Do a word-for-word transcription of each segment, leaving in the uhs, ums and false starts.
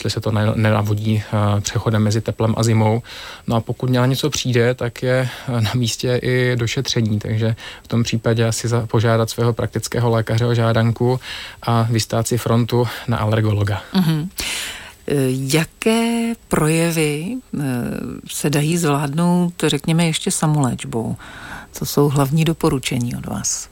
jestli se to nenavodí přechodem mezi teplem a zimou. No a pokud měla něco přijde, tak je na místě i došetření, takže v tom případě asi požádat svého praktického lékaře o žádanku a vystát si frontu na alergologa. Mm-hmm. Jaké projevy se dají zvládnout, řekněme, ještě samoléčbou? Co jsou hlavní doporučení od vás?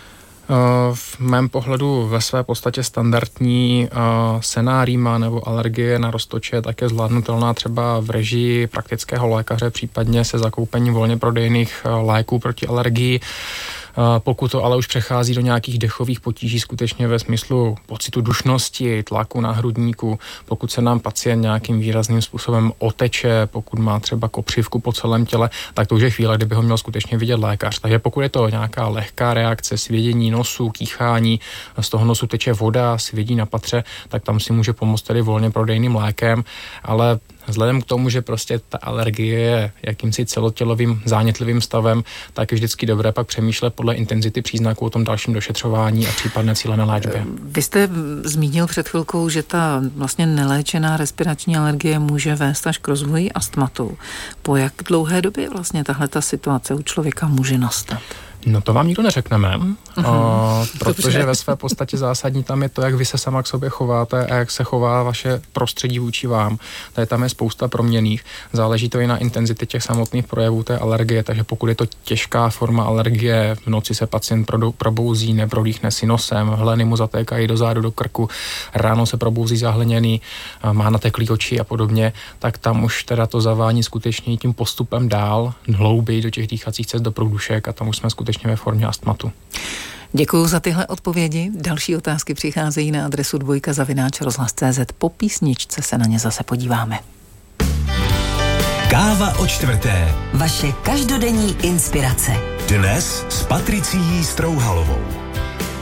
V mém pohledu ve své podstatě standardní senná rýma nebo alergie na roztoče je také zvládnutelná třeba v režii praktického lékaře, případně se zakoupením volně prodejných léků proti alergii. Pokud to ale už přechází do nějakých dechových potíží skutečně ve smyslu pocitu dušnosti, tlaku na hrudníku, pokud se nám pacient nějakým výrazným způsobem oteče, pokud má třeba kopřivku po celém těle, tak to už je chvíle, kdyby ho měl skutečně vidět lékař. Takže pokud je to nějaká lehká reakce, svědění nosu, kýchání, z toho nosu teče voda, svědí na patře, tak tam si může pomoct tedy volně prodejným lékem, ale vzhledem k tomu, že prostě ta alergie je jakýmsi celotělovým zánětlivým stavem, tak je vždycky dobré pak přemýšlet podle intenzity příznaků o tom dalším došetřování a případné cílené léčbě. Vy jste zmínil před chvilkou, že ta vlastně neléčená respirační alergie může vést až k rozvoji astmatu. Po jak dlouhé době vlastně tahle ta situace u člověka může nastat? No to vám nikdo neřekneme, uh-huh. o, protože Dobře. Ve své podstatě zásadní tam je to, jak vy se sama k sobě chováte a jak se chová vaše prostředí vůči vám. Tady tam je spousta proměnných. Záleží to i na intenzitě těch samotných projevů té alergie, takže pokud je to těžká forma alergie, v noci se pacient probouzí, neprodýchne si nosem, hleny mu zatékají do zádu, do krku, ráno se probouzí zahleněný, má nateklý oči a podobně, tak tam už teda to zavání skutečně tím postupem dál, hlouběji do těch dýchacích cest, do průdušek a tam už jsme skutečně ve formě astmatu. Děkuju za tyhle odpovědi. Další otázky přicházejí na adresu dvojka zavináč rozhlas tečka cé zet. Po písničce se na ně zase podíváme. Káva o čtvrté. Vaše každodenní inspirace. Dnes s Patricií Strouhalovou.